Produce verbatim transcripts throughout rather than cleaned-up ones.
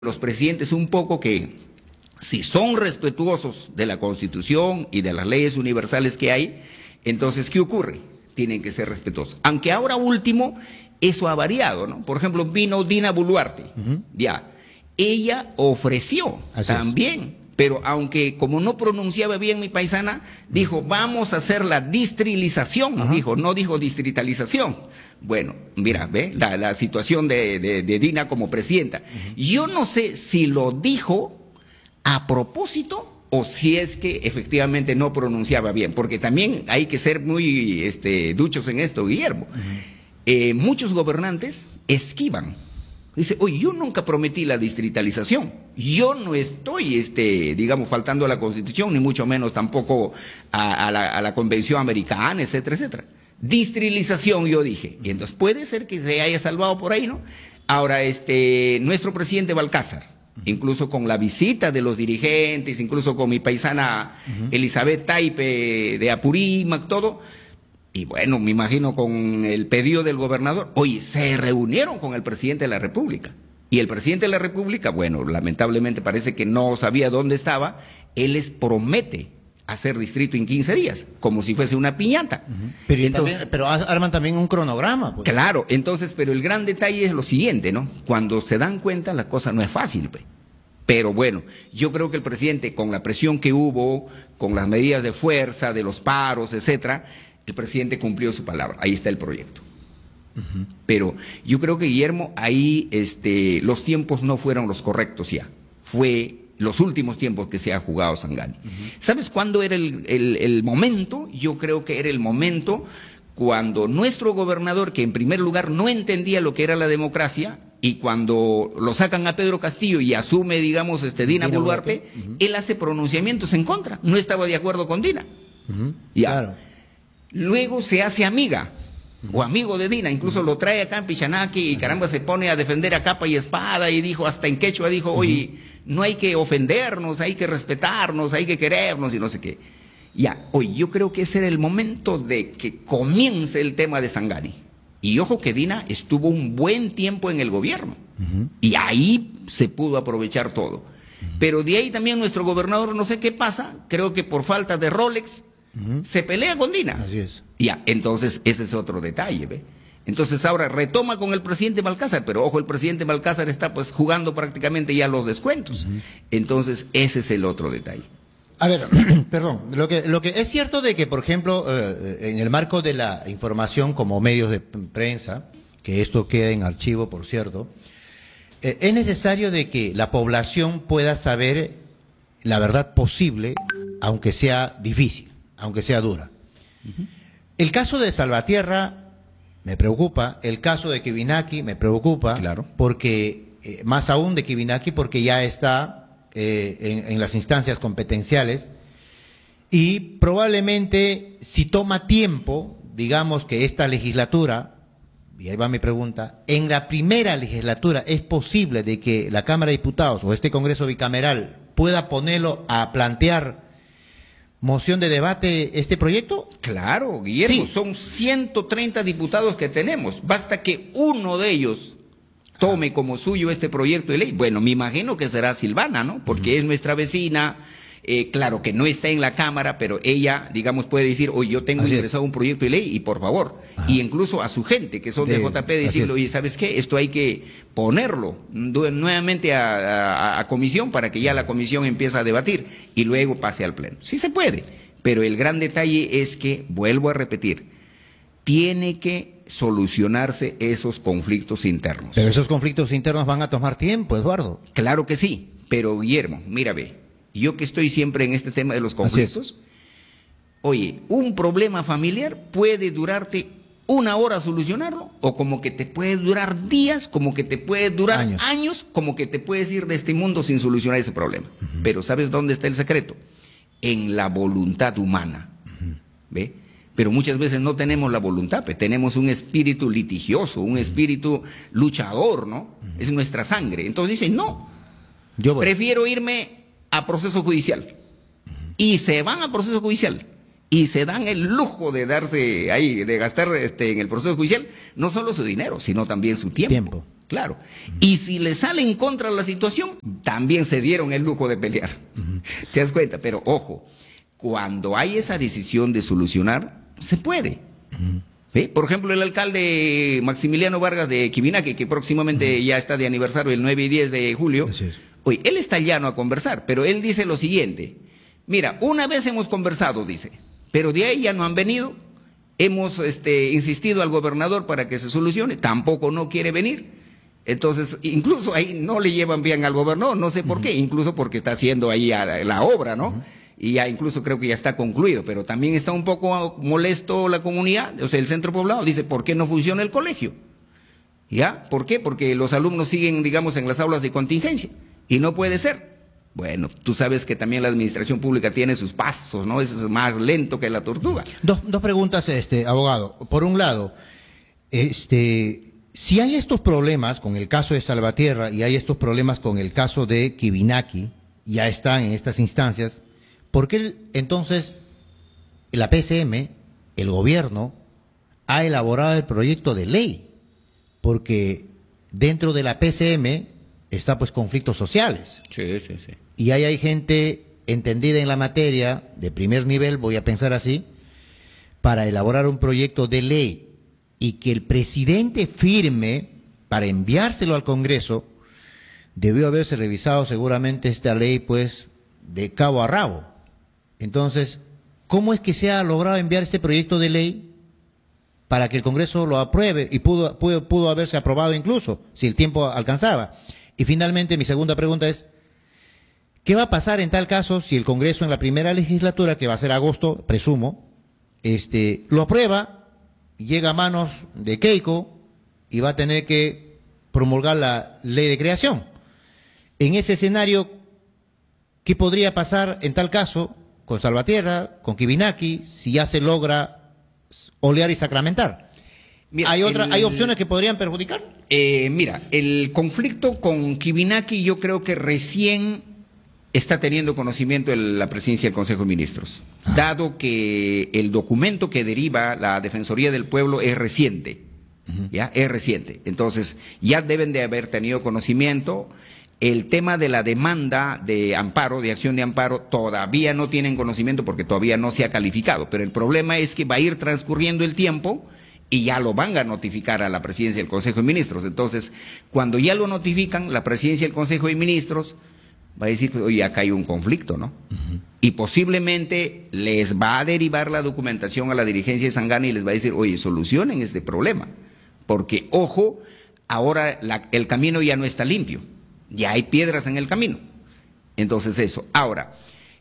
los presidentes un poco que, si son respetuosos de la Constitución y de las leyes universales que hay, entonces, ¿qué ocurre? Tienen que ser respetuosos. Aunque ahora último, eso ha variado, ¿no? Por ejemplo, vino Dina Boluarte, uh-huh. ya. Ella ofreció Así también, es. pero aunque como no pronunciaba bien mi paisana, dijo, vamos a hacer la distrilización, uh-huh. dijo, no dijo distritalización. Bueno, mira, ve la, la situación de, de, de Dina como presidenta. Uh-huh. Yo no sé si lo dijo a propósito o si es que efectivamente no pronunciaba bien, porque también hay que ser muy este, duchos en esto, Guillermo. Uh-huh. eh, muchos gobernantes esquivan. Dice, oye, yo nunca prometí la distritalización, yo no estoy, este, digamos, faltando a la Constitución, ni mucho menos tampoco a, a, la, a la Convención Americana, etcétera, etcétera. Distrilización, yo dije, y entonces puede ser que se haya salvado por ahí, ¿no? Ahora, este, nuestro presidente Balcázar, incluso con la visita de los dirigentes, incluso con mi paisana uh-huh. Elizabeth Taipe de Apurímac, todo, y bueno, me imagino con el pedido del gobernador, oye, se reunieron con el presidente de la República. Y el presidente de la República, bueno, lamentablemente parece que no sabía dónde estaba, él les promete hacer distrito en quince días, como si fuese una piñata. Uh-huh. Pero, entonces, también, pero arman también un cronograma. Pues. Claro, entonces, pero el gran detalle es lo siguiente, ¿no? Cuando se dan cuenta, la cosa no es fácil, pues. Pero bueno, yo creo que el presidente, con la presión que hubo, con las medidas de fuerza, de los paros, etcétera, el presidente cumplió su palabra, ahí está el proyecto. Uh-huh. Pero yo creo que, Guillermo, ahí este, los tiempos no fueron los correctos ya, fue los últimos tiempos que se ha jugado Sangani. Uh-huh. ¿Sabes cuándo era el, el, el momento? Yo creo que era el momento cuando nuestro gobernador, que en primer lugar no entendía lo que era la democracia, y cuando lo sacan a Pedro Castillo y asume, digamos, este, Dina, Dina Boluarte, uh-huh. él hace pronunciamientos en contra, no estaba de acuerdo con Dina. Uh-huh. Ya. Claro. Luego se hace amiga o amigo de Dina, incluso lo trae acá en Pichanaki y caramba se pone a defender a capa y espada y dijo, hasta en quechua dijo, oye, no hay que ofendernos, hay que respetarnos, hay que querernos y no sé qué. Ya, oye, yo creo que ese era el momento de que comience el tema de Sangani. Y ojo que Dina estuvo un buen tiempo en el gobierno uh-huh. y ahí se pudo aprovechar todo. Uh-huh. Pero de ahí también nuestro gobernador, no sé qué pasa, creo que por falta de Rolex, Uh-huh. se pelea con Dina. Así es. Ya, entonces ese es otro detalle, ¿ve? Entonces ahora retoma con el presidente Balcázar, pero ojo, el presidente Balcázar está pues jugando prácticamente ya los descuentos. Uh-huh. Entonces ese es el otro detalle. A ver, perdón, lo que, lo que es cierto de que, por ejemplo, eh, en el marco de la información como medios de prensa, que esto queda en archivo, por cierto, eh, es necesario de que la población pueda saber la verdad posible, aunque sea difícil. Aunque sea dura. Uh-huh. El caso de Salvatierra me preocupa, el caso de Quivinaqui me preocupa, claro. porque, eh, más aún de Quivinaqui, porque ya está eh, en, en las instancias competenciales y probablemente si toma tiempo, digamos que esta legislatura, y ahí va mi pregunta, en la primera legislatura es posible de que la Cámara de Diputados o este Congreso bicameral pueda ponerlo a plantear moción de debate este proyecto? Claro, Guillermo, sí. Son ciento treinta diputados que tenemos. Basta que uno de ellos tome ah. como suyo este proyecto de ley. Bueno, me imagino que será Silvana, ¿no? Porque uh-huh. es nuestra vecina. Eh, claro que no está en la Cámara, pero ella, digamos, puede decir, oye, yo tengo ingresado un proyecto de ley y por favor, Ajá. y incluso a su gente, que son de, de J P, decirle, oye, ¿sabes qué? Esto hay que ponerlo nuevamente a, a, a comisión para que ya la comisión empiece a debatir y luego pase al pleno. Sí se puede, pero el gran detalle es que, vuelvo a repetir, tiene que solucionarse esos conflictos internos. Pero esos conflictos internos van a tomar tiempo, Eduardo. Claro que sí, pero Guillermo, mira, ve. Yo que estoy siempre en este tema de los conflictos, oye, un problema familiar puede durarte una hora solucionarlo, o como que te puede durar días, como que te puede durar años, años como que te puedes ir de este mundo sin solucionar ese problema. Uh-huh. Pero ¿sabes dónde está el secreto? En la voluntad humana, uh-huh. ¿ve? Pero muchas veces no tenemos la voluntad, pues tenemos un espíritu litigioso, un uh-huh. espíritu luchador, ¿no? Uh-huh. Es nuestra sangre. Entonces dicen, no, yo voy. prefiero irme a proceso judicial, y se van a proceso judicial, y se dan el lujo de darse ahí, de gastar este, en el proceso judicial, no solo su dinero, sino también su tiempo. tiempo. Claro. Y si le sale en contra la situación, también se dieron el lujo de pelear. Uh-huh. ¿Te das cuenta? Pero ojo, cuando hay esa decisión de solucionar, se puede. Uh-huh. ¿Sí? Por ejemplo, el alcalde Maximiliano Vargas de Quibinaque, que próximamente uh-huh. ya está de aniversario, el nueve y diez de julio, oye, él está llano a conversar, pero él dice lo siguiente: mira, una vez hemos conversado, dice, pero de ahí ya no han venido, hemos este, insistido al gobernador para que se solucione, tampoco no quiere venir. Entonces, incluso ahí no le llevan bien al gobernador, no sé por uh-huh. qué, incluso porque está haciendo ahí la, la obra, ¿no? Uh-huh. Y ya incluso creo que ya está concluido, pero también está un poco molesto la comunidad, o sea, el centro poblado, dice, ¿por qué no funciona el colegio? ¿Ya? ¿Por qué? Porque los alumnos siguen, digamos, en las aulas de contingencia, y no puede ser. Bueno, tú sabes que también la administración pública tiene sus pasos, ¿no? Es más lento que la tortuga. Dos, dos preguntas, este, abogado. Por un lado, este... si hay estos problemas con el caso de Salvatierra y hay estos problemas con el caso de Quibinaque, ya están en estas instancias, ¿por qué entonces la P C M, el gobierno, ha elaborado el proyecto de ley? Porque dentro de la P C M está pues conflictos sociales. Sí, sí, sí. Y ahí hay gente entendida en la materia, de primer nivel, voy a pensar así, para elaborar un proyecto de ley y que el presidente firme para enviárselo al Congreso, debió haberse revisado seguramente esta ley pues de cabo a rabo. Entonces, ¿cómo es que se ha logrado enviar este proyecto de ley para que el Congreso lo apruebe? Y pudo, pudo, pudo haberse aprobado incluso, si el tiempo alcanzaba. Y finalmente, mi segunda pregunta es, ¿qué va a pasar en tal caso si el Congreso en la primera legislatura, que va a ser agosto, presumo, este, lo aprueba, llega a manos de Keiko y va a tener que promulgar la ley de creación? En ese escenario, ¿qué podría pasar en tal caso con Salvatierra, con Quibinaque, si ya se logra olear y sacramentar? Mira, ¿Hay, otra, el, ¿Hay opciones que podrían perjudicar? Eh, mira, el conflicto con Quibinaque yo creo que recién está teniendo conocimiento en la presidencia del Consejo de Ministros, ah. dado que el documento que deriva la Defensoría del Pueblo es reciente, uh-huh. ¿ya? Es reciente. Entonces, ya deben de haber tenido conocimiento. El tema de la demanda de amparo, de acción de amparo, todavía no tienen conocimiento porque todavía no se ha calificado, pero el problema es que va a ir transcurriendo el tiempo y ya lo van a notificar a la presidencia del Consejo de Ministros. Entonces, cuando ya lo notifican, la presidencia del Consejo de Ministros va a decir, oye, acá hay un conflicto, ¿no? Uh-huh. Y posiblemente les va a derivar la documentación a la dirigencia de Sangani y les va a decir, oye, solucionen este problema. Porque, ojo, ahora la, el camino ya no está limpio, ya hay piedras en el camino. Entonces eso. Ahora,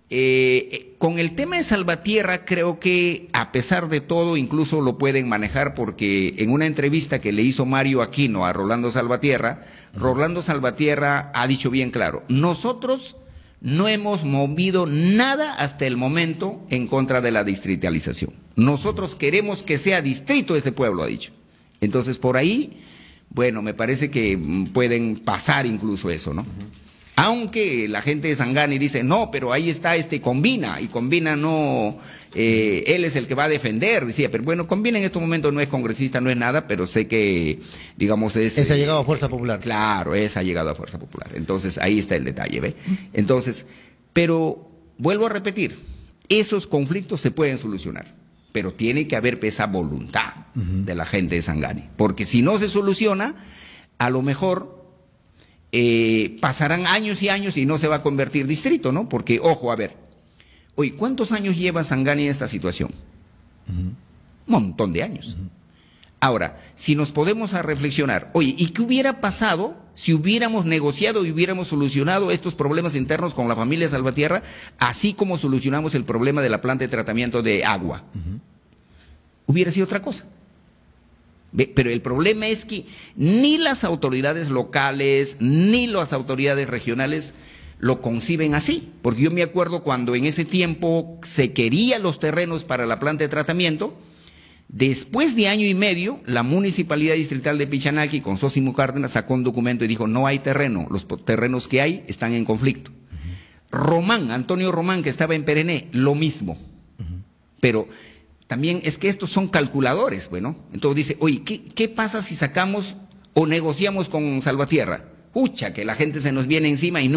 eh, con el tema de Salvatierra, creo que a pesar de todo, incluso lo pueden manejar porque en una entrevista que le hizo Mario Aquino a Rolando Salvatierra, uh-huh. Rolando Salvatierra ha dicho bien claro, nosotros no hemos movido nada hasta el momento en contra de la distritalización. Nosotros queremos que sea distrito ese pueblo, ha dicho. Entonces, por ahí, bueno, me parece que pueden pasar incluso eso, ¿no? Uh-huh. Aunque la gente de Sangani dice, no, pero ahí está este Combina, y Combina no, eh, él es el que va a defender, decía, pero bueno, Combina en estos momentos no es congresista, no es nada, pero sé que, digamos, es... Esa ha llegado a Fuerza Popular. Claro, esa ha llegado a Fuerza Popular, entonces ahí está el detalle, ¿ve? Entonces, pero, vuelvo a repetir, esos conflictos se pueden solucionar, pero tiene que haber esa voluntad uh-huh. de la gente de Sangani, porque si no se soluciona, a lo mejor... Eh, pasarán años y años y no se va a convertir distrito, ¿no? Porque, ojo, a ver, oye, ¿cuántos años lleva Sangani en esta situación? Uh-huh. Un montón de años. Uh-huh. Ahora, si nos podemos a reflexionar, oye, ¿y qué hubiera pasado si hubiéramos negociado y hubiéramos solucionado estos problemas internos con la familia Salvatierra, así como solucionamos el problema de la planta de tratamiento de agua? Uh-huh. Hubiera sido otra cosa. Pero el problema es que ni las autoridades locales ni las autoridades regionales lo conciben así, porque yo me acuerdo cuando en ese tiempo se querían los terrenos para la planta de tratamiento, después de año y medio la Municipalidad Distrital de Pichanaki con Sósimo Cárdenas sacó un documento y dijo, no hay terreno, los terrenos que hay están en conflicto. Uh-huh. Román, Antonio Román, que estaba en Perené, lo mismo, uh-huh. pero... También es que estos son calculadores, bueno, entonces dice, oye, ¿qué, qué pasa si sacamos o negociamos con Salvatierra. Pucha, que la gente se nos viene encima y no